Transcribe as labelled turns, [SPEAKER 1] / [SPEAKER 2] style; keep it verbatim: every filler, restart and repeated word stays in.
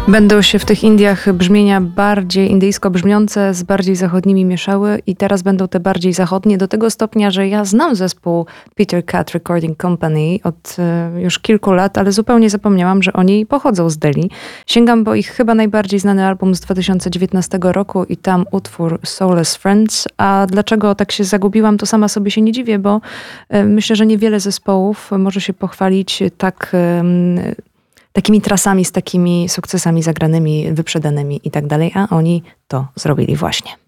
[SPEAKER 1] Będą się w tych Indiach brzmienia bardziej indyjsko brzmiące z bardziej zachodnimi mieszały i teraz będą te bardziej zachodnie do tego stopnia, że ja znam zespół Peter Cat Recording Company od y, już kilku lat, ale zupełnie zapomniałam, że oni pochodzą z Delhi. Sięgam, bo ich chyba najbardziej znany album z dwa tysiące dziewiętnastego roku i tam utwór Soulless Friends. A dlaczego tak się zagubiłam, to sama sobie się nie dziwię, bo y, myślę, że niewiele zespołów może się pochwalić tak y, takimi trasami, z takimi sukcesami zagranymi, wyprzedanymi i tak dalej, a oni to zrobili właśnie.